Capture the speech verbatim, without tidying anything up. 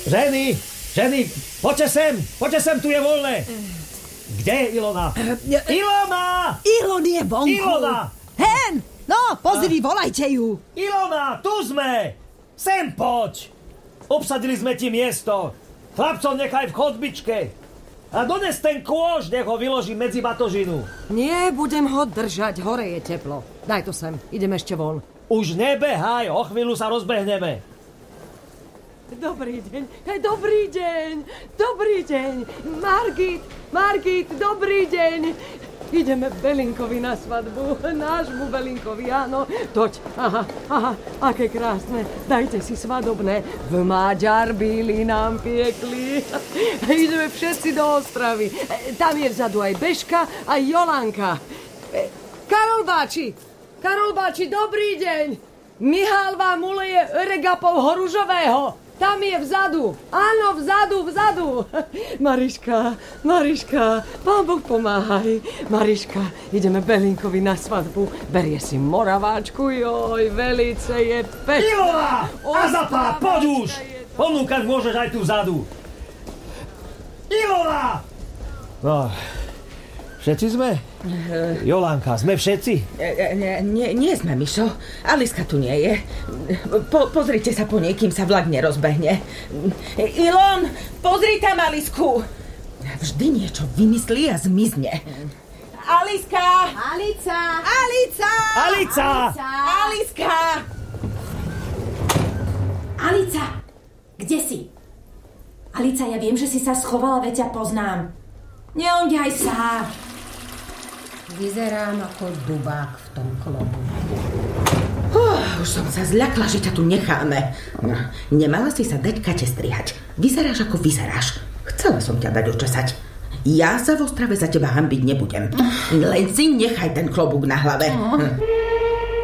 Ženy, ženy, poďte sem, poďte sem, tu je voľné. Kde je Ilona? Ilona! Ilon je vonku. Ilona! Hen, no, pozri, volajte ju. Ilona, tu sme. Sem poď. Obsadili sme ti miesto. Chlapcov nechaj v chodbičke. A dones ten kôž, nech ho vyloží medzi batožinu. Nie, budem ho držať, hore je teplo. Daj to sem, idem ešte von. Už nebehaj, o chvíľu sa rozbehneme. Dobrý deň, hej, dobrý deň, dobrý deň. Margit, Margit, dobrý deň. Ideme Belinkovi na svadbu, nášmu Belinkovi, áno. Toď, aha, aha, aké krásne. Dajte si svadobné. V Maďar bíli nám piekli. Ideme všetci do Ostravy. Tam je vzadu aj Bežka, aj Jolanka. Karol Báči, Karol Báči, dobrý deň. Mihál vám uleje regapov horužového. Tam je vzadu. Áno, vzadu, vzadu. Mariška, Mariška, Pán Boh pomáhaj. Mariška, ideme Belinkovi na svadbu. Berie si moraváčku, joj, velice je pekná. Ilona! Azapa, poď už! Ponúkať môžeš aj tu vzadu. Ilona! No, všetci sme? Jolanka, sme všetci? Nie, nie, nie sme, Mišo. Aliska tu nie je. Po, pozrite sa po nej, kým sa vlak nerozbehne. Ilon, pozri tam Alisku. Vždy niečo vymyslí a zmizne. Aliska! Alica! Alica! Alica! Aliska! Alica! Kde si? Alica, ja viem, že si sa schovala, veď ťa poznám. Neonďaj sa! Vyzerám ako dubák v tom klobu. Uh, už som sa zľakla, že ťa tu necháme. No, nemala si sa dať Kate strihať. Vyzeráš ako vyzeráš. Chcela som ťa dať očesať. Ja sa v Ostrave za teba hanbiť nebudem. Len si nechaj ten klobúk na hlave. Uh.